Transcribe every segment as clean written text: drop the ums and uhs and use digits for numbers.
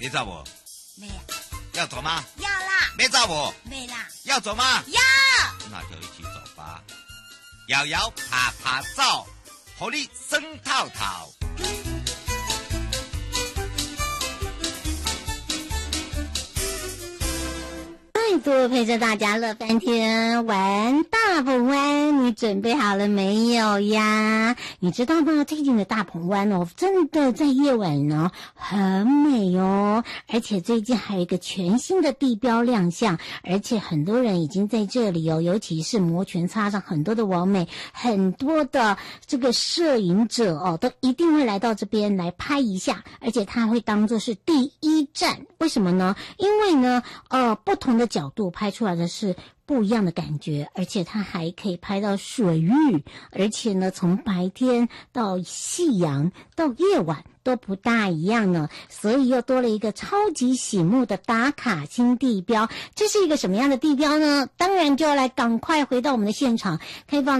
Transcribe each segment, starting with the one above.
你走不？ 没有。 要走吗？ 要啦。 没走不？ 没啦。 要走吗？ 要。 那就一起走吧。摇摇爬爬走，互你酸透透。 多陪着大家乐翻天，玩大鹏湾，你准备好了没有呀？你知道吗？最近的大鹏湾哦，真的在夜晚呢很美哦，而且最近还有一个全新的地标亮相，而且很多人已经在这里哦，尤其是摩拳擦掌，很多的网美，很多的这个摄影者哦，都一定会来到这边来拍一下，而且它会当作是第一站。为什么呢？因为呢，不同的角度拍出来的是不一样的感觉，而且它还可以拍到水域，而且呢，从白天到夕阳到夜晚都不大一样呢，所以又多了一个超级醒目的打卡新地标。这是一个什么样的地标呢？当然就要来赶快回到我们的现场，开放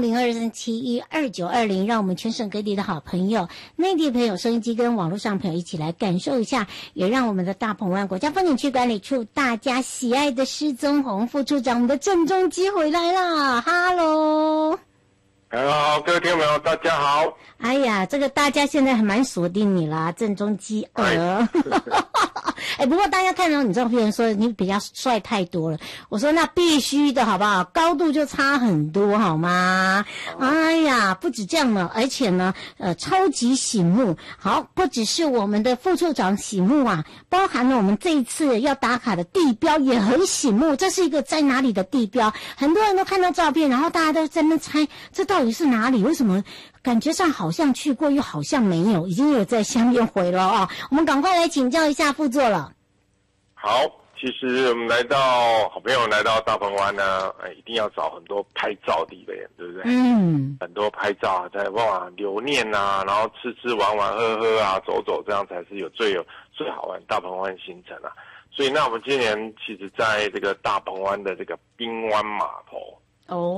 0237122920，让我们全省各地的好朋友、内地朋友、收音机跟网络上朋友一起来感受一下，也让我们的大鹏湾国家风景区管理处大家喜爱的施宗宏副处长，我们的郑中基回来啦，哈喽。 好，各位听众朋友，大家好。 哎呀，这个大家现在还蛮锁定你啦，郑中基儿。哎，不过大家看到你照片说你比较帅太多了，我说那必须的好不好？高度就差很多好吗？哎呀，不止这样呢，而且呢，超级醒目。好，不只是我们的副处长醒目啊，包含了我们这一次要打卡的地标也很醒目。这是一个在哪里的地标？很多人都看到照片，然后大家都在那猜这到底是哪里？为什么感觉上好像去过又好像没有？已经有在相约回了啊！我们赶快来请教一下副座了。 好，其实我们好朋友来到大鹏湾呢，一定要找很多拍照地点，对不对？很多拍照才哇留念啊，然后吃玩喝喝啊，走走，这样才是有最好玩大鹏湾行程啊。所以那我们今年其实在这个大鹏湾的这个滨湾码头